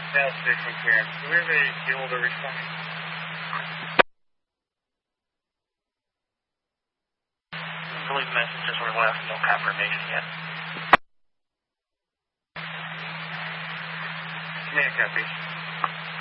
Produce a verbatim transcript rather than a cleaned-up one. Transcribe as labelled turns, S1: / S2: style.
S1: South station clearance. Do we have a fuel to respond?
S2: I believe messages were left, no confirmation yet.
S1: Command copies.